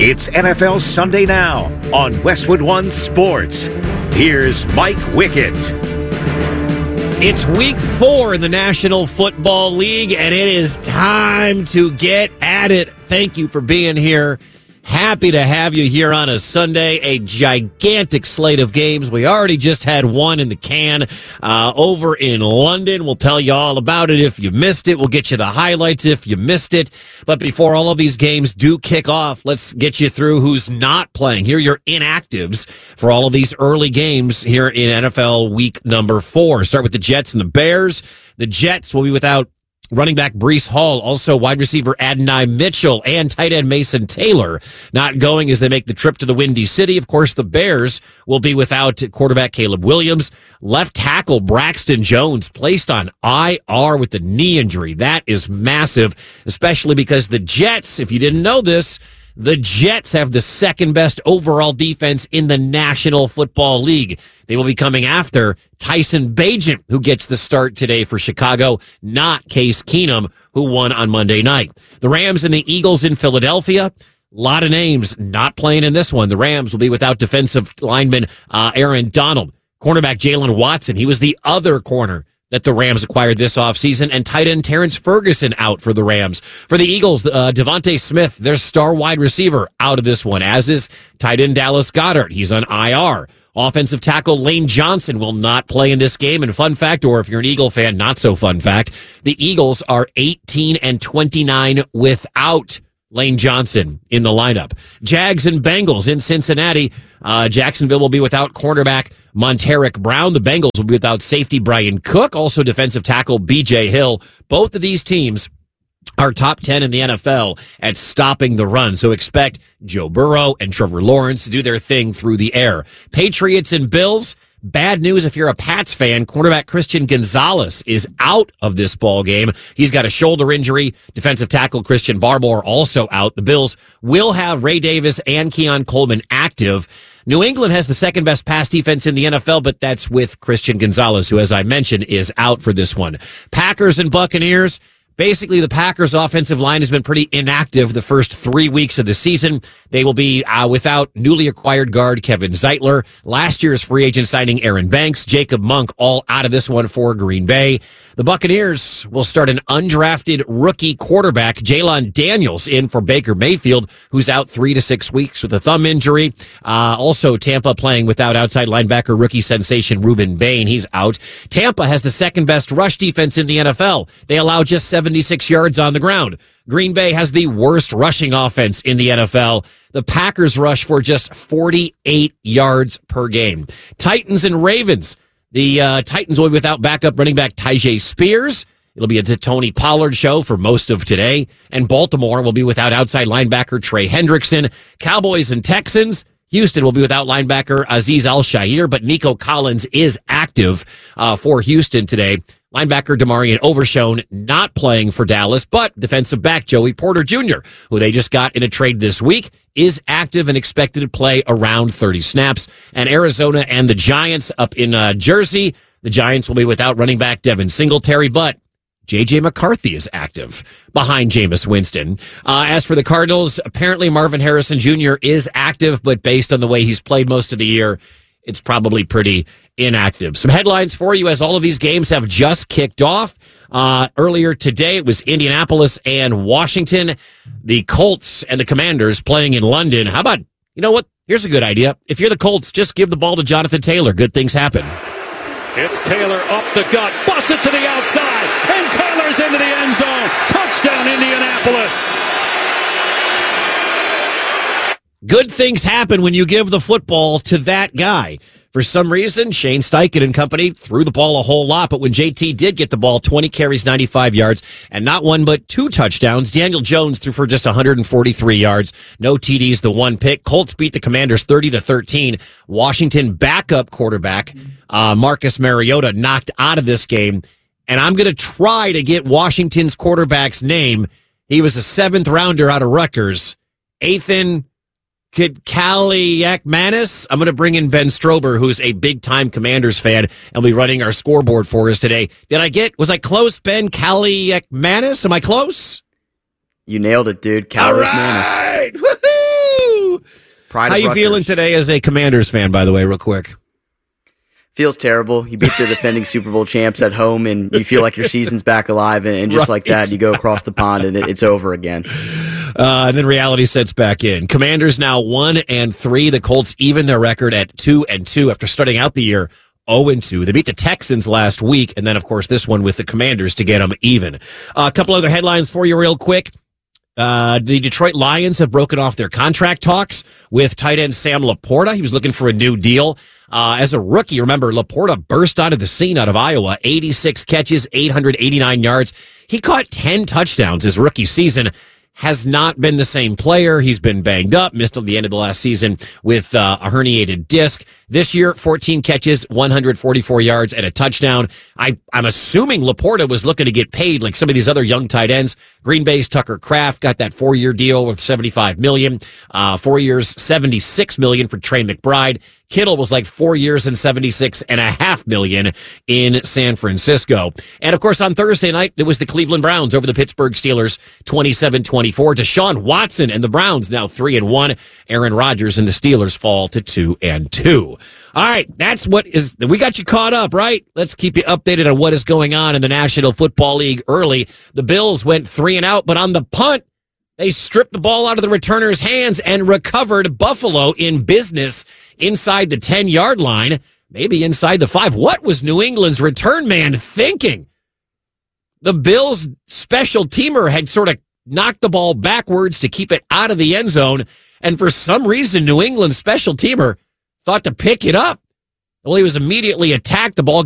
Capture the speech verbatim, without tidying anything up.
It's N F L Sunday Now on Westwood One Sports. Here's Mike Wickett. It's week four in the National Football League, and it is time to get at it. Thank you for being here. Happy to have you here on a Sunday. A gigantic slate of games. We already just had one in the can uh, over in London. We'll tell you all about it if you missed it. We'll get you the highlights if you missed it. But before all of these games do kick off, let's get you through who's not playing. Here are your inactives for all of these early games here in N F L week number four. Start with the Jets and the Bears. The Jets will be without running back Breece Hall, also wide receiver Adonai Mitchell, and tight end Mason Taylor not going as they make the trip to the Windy City. Of course, the Bears will be without quarterback Caleb Williams. Left tackle Braxton Jones placed on I R with the knee injury. That is massive, especially because the Jets, if you didn't know this, the Jets have the second best overall defense in the National Football League. They will be coming after Tyson Bagent, who gets the start today for Chicago, not Case Keenum, who won on Monday night. The Rams and the Eagles in Philadelphia. A lot of names not playing in this one. The Rams will be without defensive lineman uh, Aaron Donald. Cornerback Jalen Watson, he was the other corner that the Rams acquired this offseason, and tight end Terrence Ferguson out for the Rams. For the Eagles, uh, Devontae Smith, their star wide receiver, out of this one, as is tight end Dallas Goedert. He's on I R. Offensive tackle Lane Johnson will not play in this game. And fun fact, or if you're an Eagle fan, not so fun fact, the Eagles are eighteen and twenty-nine without Lane Johnson in the lineup. Jags and Bengals in Cincinnati. Uh, Jacksonville will be without cornerback Monteric Brown. The Bengals will be without safety Brian Cook, also defensive tackle B J Hill. Both of these teams are top ten in the N F L at stopping the run. So expect Joe Burrow and Trevor Lawrence to do their thing through the air. Patriots and Bills. Bad news if you're a Pats fan. Cornerback Christian Gonzalez is out of this ball game. He's got a shoulder injury. Defensive tackle Christian Barmore also out. The Bills will have Ray Davis and Keon Coleman active. New England has the second best pass defense in the N F L, but that's with Christian Gonzalez, who, as I mentioned, is out for this one. Packers and Buccaneers. Basically, the Packers' offensive line has been pretty inactive the first three weeks of the season. They will be uh, without newly acquired guard Kevin Zeitler, last year's free agent signing Aaron Banks, Jacob Monk, all out of this one for Green Bay. The Buccaneers will start an undrafted rookie quarterback, Jalen Daniels, in for Baker Mayfield, who's out three to six weeks with a thumb injury. Uh, also, Tampa playing without outside linebacker rookie sensation Reuben Bain. He's out. Tampa has the second best rush defense in the N F L. They allow just seventy-six yards on the ground. Green Bay has the worst rushing offense in the N F L. The Packers rush for just forty-eight yards per game. Titans and Ravens. The uh, Titans will be without backup running back Tyjae Spears. It'll be a Tony Pollard show for most of today. And Baltimore will be without outside linebacker Trey Hendrickson. Cowboys and Texans. Houston will be without linebacker Azeez Al-Shaair, but Nico Collins is active uh, for Houston today. Linebacker Demarion Overshown not playing for Dallas, but defensive back Joey Porter Junior, who they just got in a trade this week, is active and expected to play around thirty snaps. And Arizona and the Giants up in uh, Jersey. The Giants will be without running back Devin Singletary, but J J McCarthy is active behind Jameis Winston. Uh, as for the Cardinals, apparently Marvin Harrison Junior is active, but based on the way he's played most of the year, it's probably pretty inactive. Some headlines for you as all of these games have just kicked off. Uh, earlier today, it was Indianapolis and Washington. The Colts and the Commanders playing in London. How about, you know what? Here's a good idea. If you're the Colts, just give the ball to Jonathan Taylor. Good things happen. It's Taylor up the gut, busts it to the outside, and Taylor's into the end zone. Touchdown, Indianapolis. Good things happen when you give the football to that guy. For some reason, Shane Steichen and company threw the ball a whole lot, but when J T did get the ball, twenty carries, ninety-five yards, and not one but two touchdowns. Daniel Jones threw for just one hundred forty-three yards, no T Ds, the one pick. Colts beat the Commanders thirty to thirteen. Washington backup quarterback uh, Marcus Mariota knocked out of this game, and I'm going to try to get Washington's quarterback's name. He was a seventh rounder out of Rutgers, Ethan Kaliakmanis. I'm going to bring in Ben Strober, who's a big-time Commanders fan, and will be running our scoreboard for us today. Did I get, was I close, Ben Kaliakmanis? Am I close? You nailed it, dude. Kaliakmanis. All right! Woohoo! Pride How of you Rutgers. feeling today as a Commanders fan, by the way, real quick? Feels terrible. You beat the defending Super Bowl champs at home, and you feel like your season's back alive, and, and just Right. like that, you go across the pond, and it, it's over again. Uh, and then reality sets back in. Commanders now one and three. The Colts even their record at two and two after starting out the year oh and two. They beat the Texans last week, and then, of course, this one with the Commanders to get them even. Uh, a couple other headlines for you real quick. Uh, the Detroit Lions have broken off their contract talks with tight end Sam Laporta. He was looking for a new deal. Uh, as a rookie, remember, Laporta burst onto the scene out of Iowa, eighty-six catches, eight hundred eighty-nine yards. He caught ten touchdowns his rookie season. Has not been the same player. He's been banged up, missed till the end of the last season with uh, a herniated disc. This year, fourteen catches, one hundred forty-four yards, and a touchdown. I, I'm assuming Laporta was looking to get paid like some of these other young tight ends. Green Bay's Tucker Kraft got that four-year deal worth seventy-five million dollars. Uh, four years, seventy-six million dollars for Trey McBride. Kittle was like four years and seventy-six and a half million in San Francisco. And of course, on Thursday night, it was the Cleveland Browns over the Pittsburgh Steelers, twenty-seven twenty-four. Deshaun Watson and the Browns now three and one. Aaron Rodgers and the Steelers fall to two and two. All right, that's what is. We got you caught up, right? Let's keep you updated on what is going on in the National Football League early. The Bills went three and out, but on the punt, they stripped the ball out of the returner's hands and recovered Buffalo in business inside the ten-yard line, maybe inside the five. What was New England's return man thinking? The Bills' special teamer had sort of knocked the ball backwards to keep it out of the end zone, and for some reason, New England's special teamer thought to pick it up. Well, he was immediately attacked. The ball